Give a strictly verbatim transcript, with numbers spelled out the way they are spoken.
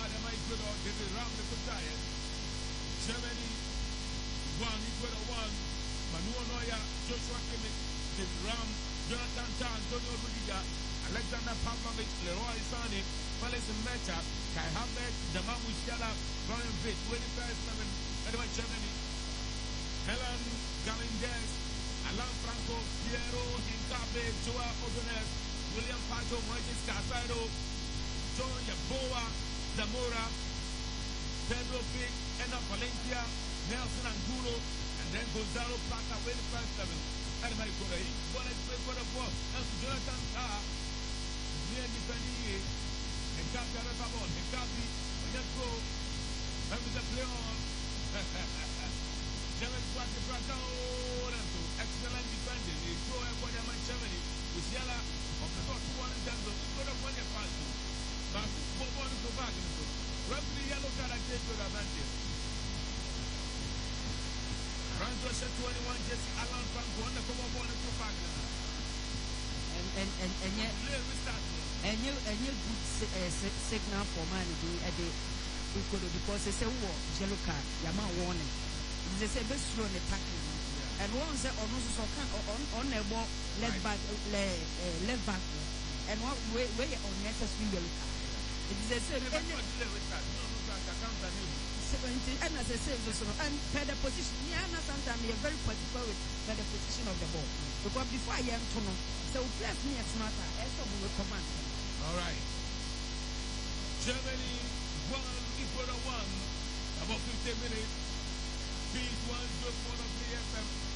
the Ecuador, they will round the Kutaya. Germany, one, Ecuador, one. Manuel Neuer, Joshua Kimmich, David Ram, Jonathan Tah, Antonio Rudiger, Alexander Pavlovic, Leroy Sané, Felix Meta, Kai Havertz, Jamal Musiala, Brian Vitt, Willie First Seven, anyway, Germany, Helen Galindes, Alain Franco, Piero Hincape, Joao Odones, William Pato, Moises Casado, John Yaboa, Zamora, Pedro Pic, Ena Valencia, Nelson Angulo, and then Gonzalo Plata, Willie First Seven. Anybody go there? One is play for the ball. And Jonathan Tah, near defending, and Capi Arababon, and Capi, and then go, and with the play on. German Swati Braga, excellent defending. They throw everybody at Germany. With Yala, of the top one in terms of good of one year pass. But four one to go back. Referee yellow card, I take good advantage. Franco said twenty-one, Jesse Alan Franco, and the cover ball into Fagner. And and and and yet, and you and you good signal for money at the because they say war yellow card, Yama warning. They say best slow on the tackling. And one said on on on the ball left back left back and what way way unnecessary yellow card. It is a say and as I say, and per the position, yeah, sometimes you're very particular with per the position of the ball. Because before I am to know, so bless me as matter, as a will command. All right. Germany one, Ecuador one, about fifteen minutes. Beat one, good for the P F M.